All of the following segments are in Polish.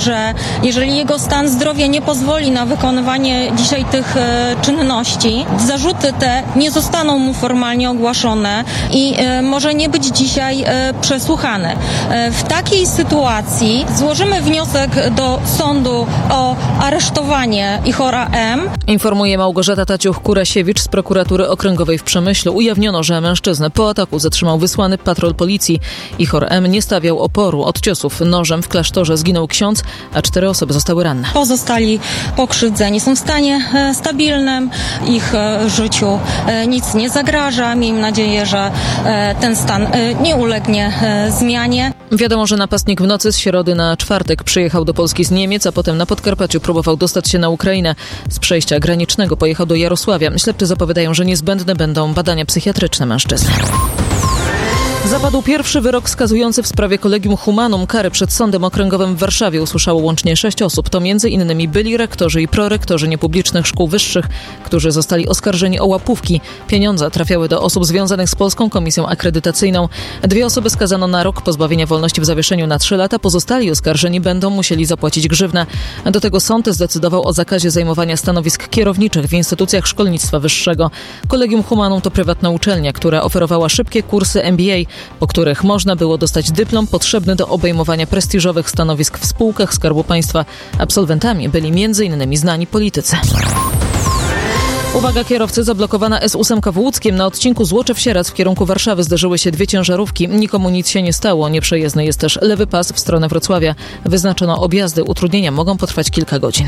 że jeżeli jego stan zdrowia nie pozwoli na wykonywanie dzisiaj tych czynności, zarzuty te nie zostaną mu formalnie ogłaszane i może nie być dzisiaj przesłuchany. W takiej sytuacji złożymy wniosek do sądu o aresztowanie Ihora M. Informuje Małgorzata Taciuch-Kurasiewicz z prokuratury okręgowej w Przemyślu. Ujawniono, że mężczyznę po ataku zatrzymał wysłany patrol policji. Ihor M. nie stawiał oporu. Od ciosów nożem w klasztorze zginął ksiądz, a 4 osoby zostały ranne. Pozostali pokrzywdzeni są w stanie stabilnym. Ich życiu nic nie zagraża. Miejmy nadzieję, że ten stan nie ulegnie zmianie. Wiadomo, że napastnik w nocy z środy na czwartek przyjechał do Polski z Niemiec, a potem na Podkarpaciu próbował dostać się na Ukrainę. Z przejścia granicznego pojechał do Jarosławia. Śledczy zapowiadają, że niezbędne będą badania psychiatryczne mężczyzny. Zapadł pierwszy wyrok skazujący w sprawie Collegium Humanum. Kary przed Sądem Okręgowym w Warszawie usłyszało łącznie 6 osób. To m.in. byli rektorzy i prorektorzy niepublicznych szkół wyższych, którzy zostali oskarżeni o łapówki. Pieniądze trafiały do osób związanych z Polską Komisją Akredytacyjną. 2 osoby skazano na rok pozbawienia wolności w zawieszeniu na 3 lata. Pozostali oskarżeni będą musieli zapłacić grzywnę. Do tego sąd zdecydował o zakazie zajmowania stanowisk kierowniczych w instytucjach szkolnictwa wyższego. Collegium Humanum to prywatna uczelnia, która oferowała szybkie kursy MBA, po których można było dostać dyplom potrzebny do obejmowania prestiżowych stanowisk w spółkach Skarbu Państwa. Absolwentami byli m.in. znani politycy. Uwaga, kierowcy, zablokowana S8 w Łódzkiem. Na odcinku Złoczew-Sieradz w kierunku Warszawy zderzyły się 2 ciężarówki. Nikomu nic się nie stało. Nieprzejezdny jest też lewy pas w stronę Wrocławia. Wyznaczono objazdy. Utrudnienia mogą potrwać kilka godzin.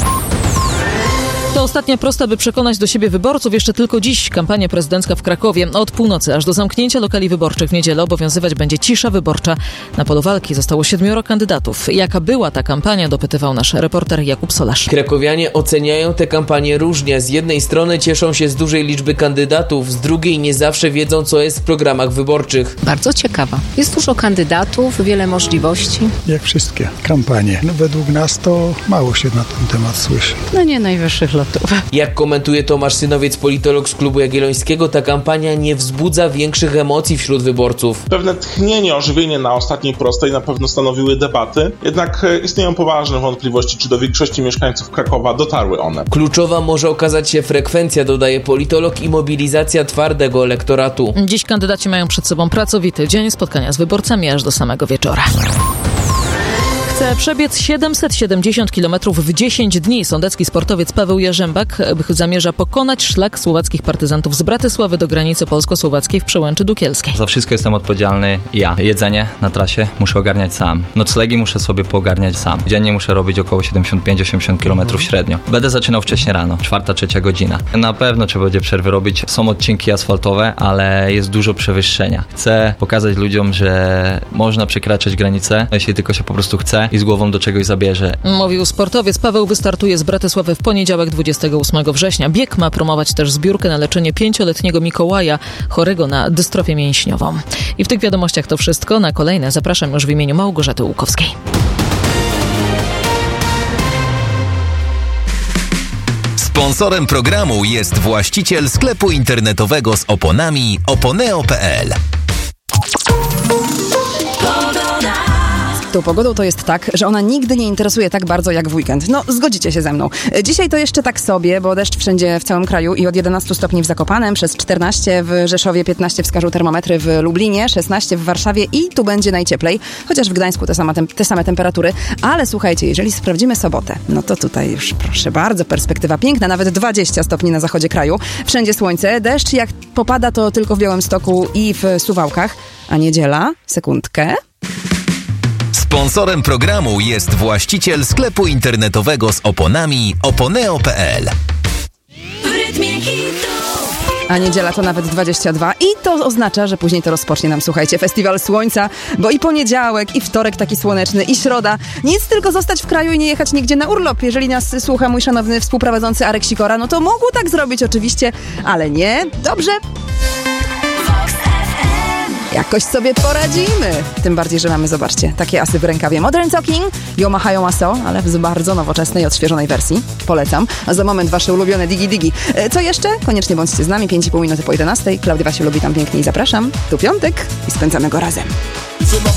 To ostatnia prosta, by przekonać do siebie wyborców. Jeszcze tylko dziś kampania prezydencka w Krakowie. Od północy aż do zamknięcia lokali wyborczych w niedzielę obowiązywać będzie cisza wyborcza. Na polu walki zostało 7 kandydatów. Jaka była ta kampania, dopytywał nasz reporter Jakub Solarz. Krakowianie oceniają tę kampanię różnie. Z jednej strony cieszą się z dużej liczby kandydatów, z drugiej nie zawsze wiedzą, co jest w programach wyborczych. Bardzo ciekawa. Jest dużo kandydatów, wiele możliwości. Jak wszystkie kampanie. Według nas to mało się na ten temat słyszy. Nie najwyższych lotów. Jak komentuje Tomasz Synowiec, politolog z Klubu Jagiellońskiego, ta kampania nie wzbudza większych emocji wśród wyborców. Pewne tchnienie, ożywienie na ostatniej prostej na pewno stanowiły debaty, jednak istnieją poważne wątpliwości, czy do większości mieszkańców Krakowa dotarły one. Kluczowa może okazać się frekwencja, dodaje politolog, i mobilizacja twardego elektoratu. Dziś kandydaci mają przed sobą pracowity dzień, spotkania z wyborcami aż do samego wieczora. Chce przebiec 770 km w 10 dni. Sądecki sportowiec Paweł Jarzębak zamierza pokonać szlak słowackich partyzantów z Bratysławy do granicy polsko-słowackiej w Przełęczy Dukielskiej. Za wszystko jestem odpowiedzialny ja. Jedzenie na trasie muszę ogarniać sam. Noclegi muszę sobie poogarniać sam. Dziennie muszę robić około 75-80 km średnio. Będę zaczynał wcześnie rano, 4-3 godzina. Na pewno trzeba będzie przerwy robić. Są odcinki asfaltowe, ale jest dużo przewyższenia. Chcę pokazać ludziom, że można przekraczać granice, jeśli tylko się po prostu chce i z głową do czegoś zabierze. Mówił sportowiec. Paweł wystartuje z Bratysławy w poniedziałek 28 września. Bieg ma promować też zbiórkę na leczenie 5-letniego Mikołaja, chorego na dystrofię mięśniową. I w tych wiadomościach to wszystko. Na kolejne zapraszam już w imieniu Małgorzaty Łukowskiej. Sponsorem programu jest właściciel sklepu internetowego z oponami oponeo.pl. Tą pogodą to jest tak, że ona nigdy nie interesuje tak bardzo jak w weekend. No, zgodzicie się ze mną. Dzisiaj to jeszcze tak sobie, bo deszcz wszędzie w całym kraju i od 11 stopni w Zakopanem, przez 14 w Rzeszowie, 15 wskażą termometry w Lublinie, 16 w Warszawie i tu będzie najcieplej, chociaż w Gdańsku te same temperatury. Ale słuchajcie, jeżeli sprawdzimy sobotę, no to tutaj już proszę bardzo, perspektywa piękna, nawet 20 stopni na zachodzie kraju. Wszędzie słońce, deszcz jak popada to tylko w Białymstoku i w Suwałkach. A niedziela, sekundkę. Sponsorem programu jest właściciel sklepu internetowego z oponami oponeo.pl. A niedziela to nawet 22 i to oznacza, że później to rozpocznie nam, słuchajcie, festiwal słońca, bo i poniedziałek, i wtorek taki słoneczny, i środa. Nic, tylko zostać w kraju i nie jechać nigdzie na urlop. Jeżeli nas słucha mój szanowny współprowadzący Arek Sikora, no to mógł tak zrobić oczywiście, ale nie. Dobrze. Jakoś sobie poradzimy. Tym bardziej, że mamy, zobaczcie, takie asy w rękawie. Modern Talking, Yomaha Yomaso, ale w bardzo nowoczesnej, odświeżonej wersji. Polecam. A za moment wasze ulubione Digi Digi. Co jeszcze? Koniecznie bądźcie z nami. 5,5 minuty po 11. Klaudia się lubi tam pięknie i zapraszam. Tu piątek i spędzamy go razem.